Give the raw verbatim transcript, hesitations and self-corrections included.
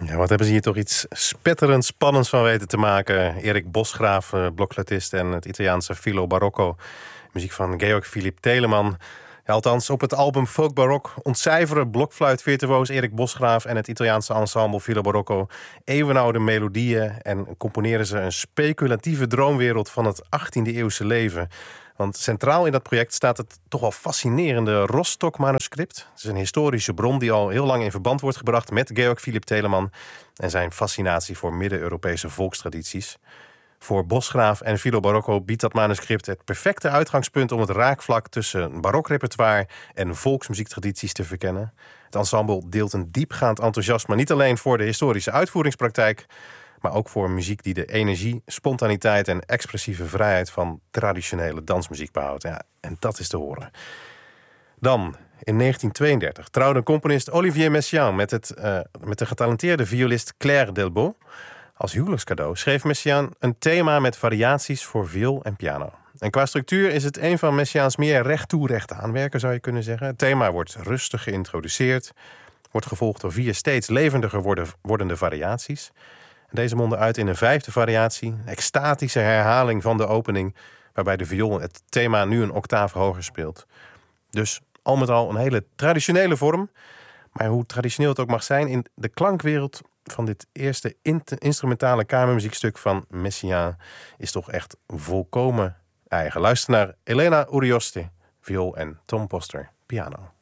Ja, wat hebben ze hier toch iets spetterend spannends van weten te maken. Erik Bosgraaf, uh, blokfluitist, en het Italiaanse Filo Barocco. Muziek van Georg Philipp Telemann. Ja, althans, op het album Folk Barok ontcijferen blokfluitvirtuoos Erik Bosgraaf en het Italiaanse ensemble Filo Barocco eeuwenoude melodieën en componeren ze een speculatieve droomwereld van het achttiende-eeuwse leven. Want centraal in dat project staat het toch wel fascinerende Rostock-manuscript. Het is een historische bron die al heel lang in verband wordt gebracht met Georg Philipp Telemann en zijn fascinatie voor Midden-Europese volkstradities. Voor Bosgraaf en Filo Barocco biedt dat manuscript het perfecte uitgangspunt om het raakvlak tussen barokrepertoire en volksmuziektradities te verkennen. Het ensemble deelt een diepgaand enthousiasme niet alleen voor de historische uitvoeringspraktijk, maar ook voor muziek die de energie, spontaniteit en expressieve vrijheid van traditionele dansmuziek behoudt. Ja, en dat is te horen. Dan, in negentien tweeëndertig, trouwde componist Olivier Messiaen met, het, uh, met de getalenteerde violist Claire Delbos. Als huwelijkscadeau schreef Messiaen een thema met variaties voor viool en piano. En qua structuur is het een van Messiaens meer recht toe recht aanwerken, zou je kunnen zeggen. Het thema wordt rustig geïntroduceerd, wordt gevolgd door vier steeds levendiger worden, wordende variaties. En deze monden uit in een vijfde variatie, een extatische herhaling van de opening, waarbij de viool het thema nu een octaaf hoger speelt. Dus al met al een hele traditionele vorm. Maar hoe traditioneel het ook mag zijn, in de klankwereld van dit eerste instrumentale kamermuziekstuk van Messiaen is toch echt volkomen eigen. Luister naar Elena Urioste, viool, en Tom Poster, piano.